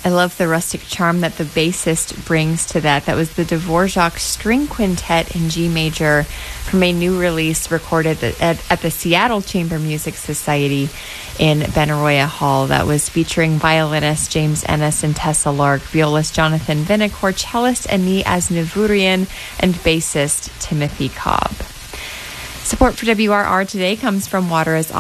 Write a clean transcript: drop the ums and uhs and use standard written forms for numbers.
I love the rustic charm that the bassist brings to that. That was the Dvorak String Quintet in G major from a new release recorded at the Seattle Chamber Music Society in Benaroya Hall. That was featuring violinist James Ennis and Tessa Lark, violist Jonathan Vinokur, cellist Ani Aznavourian, and bassist Timothy Cobb. Support for WRR today comes from Water is